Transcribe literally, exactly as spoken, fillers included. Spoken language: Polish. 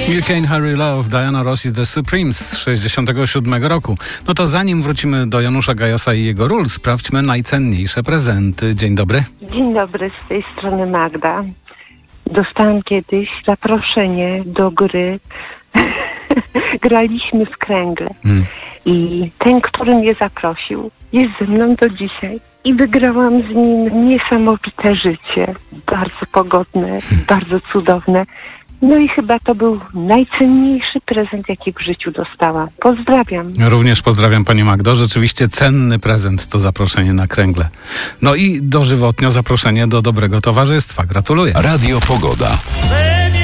Milk and Harry Love, Diana Ross i The Supremes z sześćdziesiątego siódmego roku. No to zanim wrócimy do Janusza Gajosa i jego ról, sprawdźmy najcenniejsze prezenty. Dzień dobry. Dzień dobry, z tej strony Magda. Dostałam kiedyś zaproszenie do gry. Graliśmy w kręgle. Hmm. I ten, który mnie zaprosił, jest ze mną do dzisiaj. I wygrałam z nim niesamowite życie. Bardzo pogodne, hmm. bardzo cudowne. No i chyba to był najcenniejszy prezent, jaki w życiu dostałam. Pozdrawiam. Również pozdrawiam Pani Magdo. Rzeczywiście cenny prezent to zaproszenie na kręgle. No i dożywotnio zaproszenie do dobrego towarzystwa. Gratuluję. Radio Pogoda.